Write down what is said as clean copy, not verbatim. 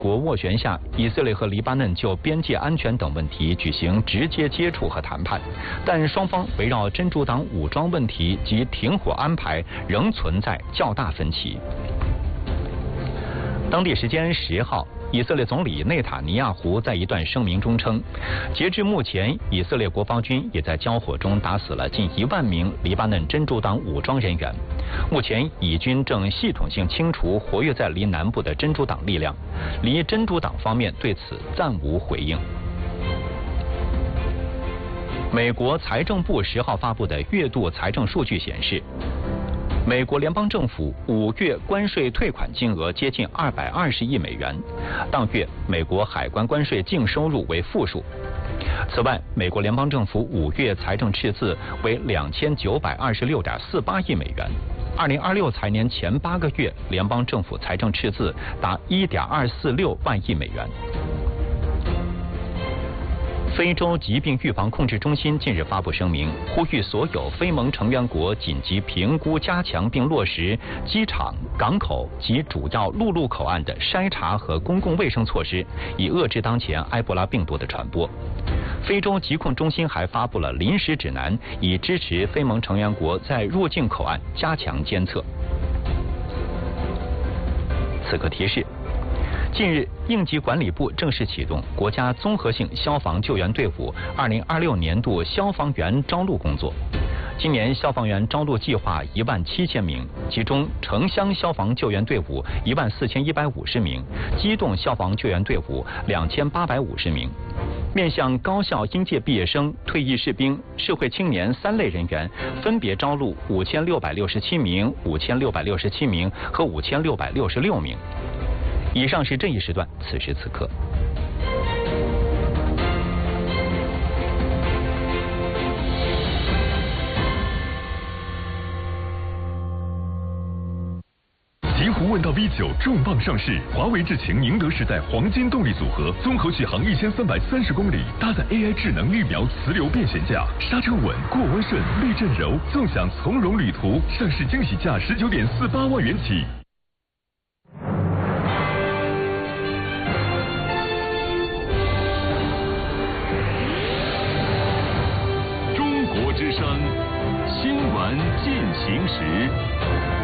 国斡旋下，以色列和黎巴嫩就边界安全等问题举行直接接触和谈判，但双方围绕真主党武装问题及停火安排仍存在较大分歧。当地时间10号，以色列总理内塔尼亚胡在一段声明中称，截至目前，以色列国防军也在交火中打死了近1万名黎巴嫩真主党武装人员。目前，以军正系统性清除活跃在黎南部的真主党力量，黎真主党方面对此暂无回应。美国财政部10号发布的月度财政数据显示，美国联邦政府5月关税退款金额接近220亿美元，当月美国海关关税净收入为负数。此外，美国联邦政府5月财政赤字为2926.48亿美元。2026财年前8个月，联邦政府财政赤字达1.246万亿美元。非洲疾病预防控制中心近日发布声明，呼吁所有非盟成员国紧急评估、加强并落实机场、港口及主要陆路口岸的筛查和公共卫生措施，以遏制当前埃博拉病毒的传播。非洲疾控中心还发布了临时指南，以支持非盟成员国在入境口岸加强监测。此刻提示。近日，应急管理部正式启动国家综合性消防救援队伍2026年度消防员招录工作。今年消防员招录计划17000名，其中城乡消防救援队伍14150名，机动消防救援队伍2850名。面向高校应届毕业生、退役士兵、社会青年3类人员，分别招录5667名、5667名和5666名。以上是这一时段此时此刻。 极狐问道 V9 重磅上市，华为智擎宁德时代黄金动力组合，综合续航1330公里，搭载 AI 智能预瞄磁流变悬架，刹车稳，过弯顺，避震柔，纵享从容旅途。上市惊喜价19.48万元起。